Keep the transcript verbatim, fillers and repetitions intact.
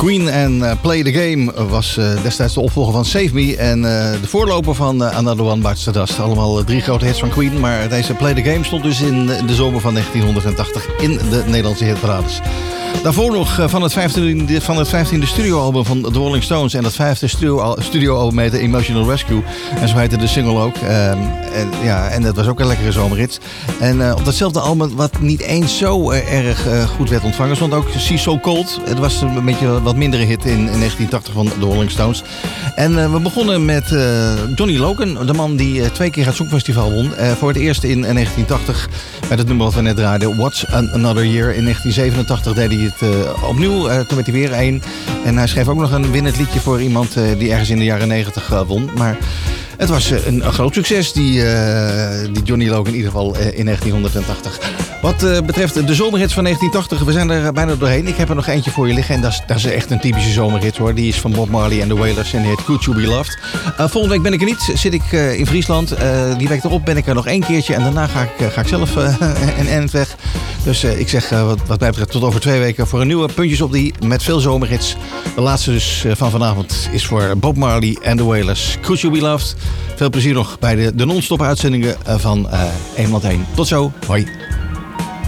Queen en uh, Play the Game was uh, destijds de opvolger van Save Me en uh, de voorloper van uh, Another One Bites the Dust. Allemaal uh, drie grote hits van Queen, maar deze Play the Game stond dus in de zomer van negentienhonderdtachtig in de Nederlandse hitparades. Daarvoor nog van het vijftiende, van het vijftiende studioalbum van The Rolling Stones. En dat vijfde studio, studioalbum heette Emotional Rescue. En zo heette de single ook. Um, en, ja, en dat was ook een lekkere zomerrit. En uh, op datzelfde album, wat niet eens zo uh, erg uh, goed werd ontvangen, stond ook She's So Cold. Het was een beetje wat mindere hit in, in negentien tachtig van The Rolling Stones. En uh, we begonnen met uh, Johnny Logan, de man die uh, twee keer het Songfestival won. Uh, voor het eerst in uh, negentien tachtig met het nummer wat we net draaiden, What's Another Year. In negentien zevenentachtig deed hij het uh, opnieuw. Uh, toen werd hij weer één. En hij schreef ook nog een winnend liedje voor iemand uh, die ergens in de jaren negentig uh, won. Maar het was uh, een, een groot succes, die, uh, die Johnny Logan in ieder geval uh, in negentienhonderdtachtig. Wat uh, betreft de zomerhits van negentien tachtig, we zijn er bijna doorheen. Ik heb er nog eentje voor je liggen en dat is, dat is echt een typische zomerhit hoor. Die is van Bob Marley en The Wailers en die heet Could You Be Loved. Uh, volgende week ben ik er niet, zit ik uh, in Friesland. Uh, die week erop ben ik er nog één keertje en daarna ga ik, uh, ga ik zelf uh, een eind weg. Dus uh, ik zeg uh, wat, wat mij betreft tot over twee weken voor een nieuwe Puntjes op die met veel zomerhits. De laatste dus uh, van vanavond is voor Bob Marley en The Wailers. Could You Be Loved. Veel plezier nog bij de, de non-stop uitzendingen van uh, eenmaal één. Tot zo, hoi.